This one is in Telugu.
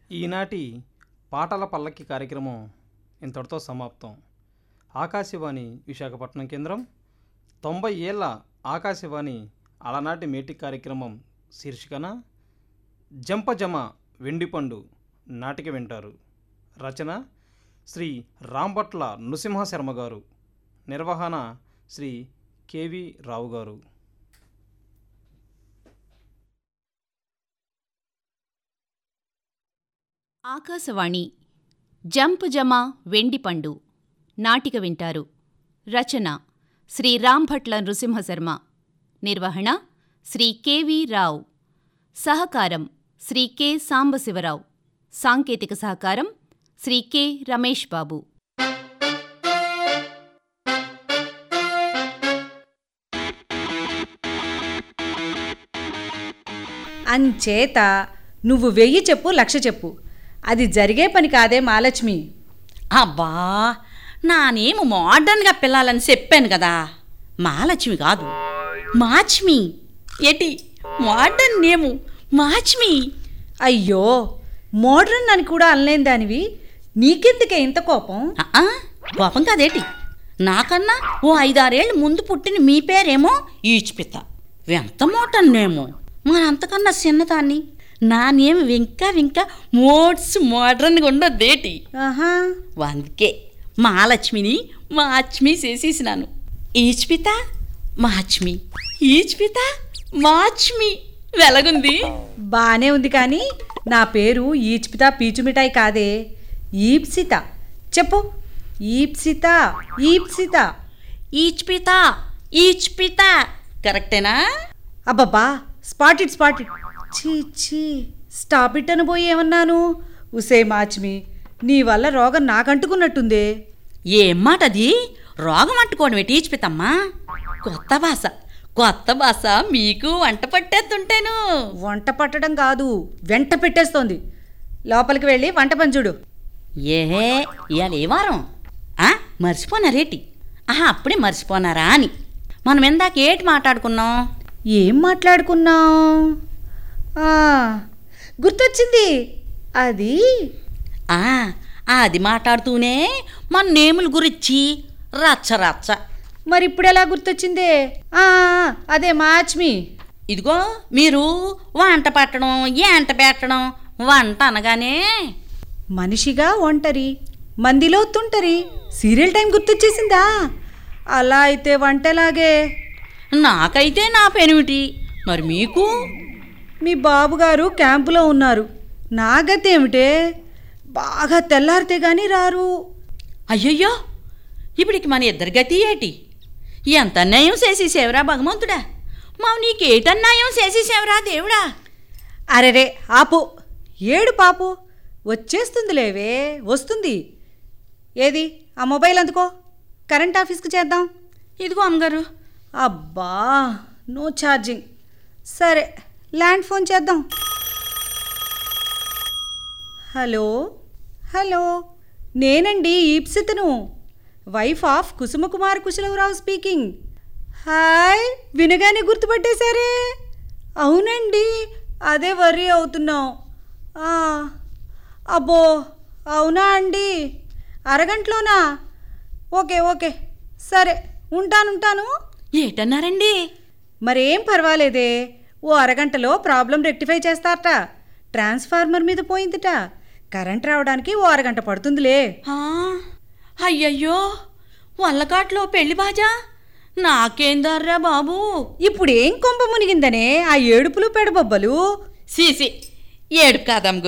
ఈనాటి పాటల పల్లకి కార్యక్రమం ఇంతటితో సమాప్తం. ఆకాశవాణి విశాఖపట్నం కేంద్రం 90 ఏళ్ల ఆకాశవాణి అలనాటి మేటి కార్యక్రమం శీర్షికన జంపజమ వెండిపండు నాటిక వింటారు. రచన శ్రీ రాంభట్ల నృసింహశర్మ గారు. నిర్వహణ శ్రీ కెవి రావు గారు. ఆకాశవాణి జంపుజమ వెండిపండు నాటిక వింటారు. రచన శ్రీ రాంభట్ల నృసింహశర్మ. నిర్వహణ శ్రీ కెవి రావు. సహకారం శ్రీ కె సాంబశివరావు. సాంకేతిక సహకారం శ్రీ కె రమేష్ బాబు. అంచేత నువ్వు 1000 చెప్పు, 1,00,000 చెప్పు, అది జరిగే పని కాదే మహాలక్ష్మి. అబ్బా, నానేమో మోడర్న్గా పిల్లాలని చెప్పాను కదా. మహాలక్ష్మి కాదు, మాచ్మి. ఏటి మోడర్న్ నేము మాచ్మి? అయ్యో, మోడ్రన్ అని కూడా అనలేని దానివి నీకెందుకే ఇంత కోపం? కోపం కాదేటి, నాకన్నా ఓ 5-6 ఏళ్ళు ముందు పుట్టిన మీ పేరేమో ఈచిపిత. ఎంత మోడర్న్ నేమో, మనంతకన్నా చిన్నదాన్ని. నా నేమ్ ఇంకా మోడర్న్గా ఉండొద్దేటి. అందుకే మహాలక్ష్మిని మాచ్మి చేసేసినాను. ఈచిపిత మాచ్మి, ఈచిపిత మాచ్మి. వెలగుంది, బానే ఉంది. కానీ నా పేరు ఈచిపిత పీచుమిఠాయి కాదే, ఈప్సిత. చెప్పు, ఈప్సిత, ఈప్సిత. ఈచిపిత, ఈచిపిత కరెక్టేనా? అబ్బబ్బా, స్పాటిడ్. చీ, స్టాప్ ఇట్ అనబోయి ఏమన్నాను? ఉసే మాచ్మి, నీ వల్ల రోగం నాకంటుకున్నట్టుందే. ఏం మాటది? రోగం అంటుకోవడం ఏంటి ఈచిపితమ్మా? కొత్త భాష మీకు వంట పట్టేస్తుంటేను. వంట పట్టడం కాదు, వెంట పెట్టేస్తోంది. లోపలికి వెళ్ళి వంట పని చూడు. ఇవాళ ఏ వారం? మర్చిపోనారేటి? అప్పుడే మర్చిపోనారా అని. మనం ఇందాక ఏటి మాట్లాడుకున్నాం? ఏం మాట్లాడుకున్నాం? గుర్తొచ్చింది. అది మాట్లాడుతూనే మన నేముల గురించి రచ్చ. మరి ఇప్పుడు ఎలా గుర్తొచ్చిందే? అదే మాచ్మి. ఇదిగో, మీరు వంట పట్టడం, ఏంట పెట్టడం, వంట అనగానే మనిషిగా ఒంటరి, మందిలో తుంటరి. Serial time గుర్తొచ్చేసిందా? అలా అయితే వంటలాగే. నాకైతే నా పెనిమిటి. మరి మీకు? మీ బాబుగారు క్యాంపులో ఉన్నారు. నా గతి ఏమిటే? బాగా తెల్లారితే గాని రారు. అయ్యయ్యో, ఇప్పటికి మన ఇద్దరి గతి ఏటి? ఎంత అన్యాయం చేసేసేవరా భగవంతుడా! నీకేటన్యాయం చేసేసేవరా దేవుడా! అరెరే, ఆపు, ఏడు పాపు. వచ్చేస్తుంది లేవే, వస్తుంది. ఏది ఆ మొబైల్ అందుకో, కరెంట్ ఆఫీస్కి చేద్దాం. ఇదిగో అమ్మగారు. అబ్బా, నో ఛార్జింగ్. సరే, ల్యాండ్ ఫోన్ చేద్దాం. హలో, నేనండి ఈప్సితను, wife of Kusumakumar కుశలవరావు speaking. Hi, వినగానే గుర్తుపట్టేశారే? అవునండి, అదే వర్రీ అవుతున్నాం. అబ్బో, అవునా అండి? అరగంటలోనా? ఓకే, సరే, ఉంటాను. ఏటన్నారండి? మరేం పర్వాలేదే, ఓ అరగంటలో ప్రాబ్లం రెక్టిఫై చేస్తారట. ట్రాన్స్ఫార్మర్ మీద పోయిందిట. కరెంట్ రావడానికి ఓ అరగంట పడుతుందిలే. అయ్యయ్యో, వల్లకాట్లో పెళ్లి బాజా నాకేందారా బాబు? ఇప్పుడేం కొంప మునిగిందనే ఆ ఏడుపులు పెడబొబ్బలు? సీసి ఏడుపు కాదమ్మ.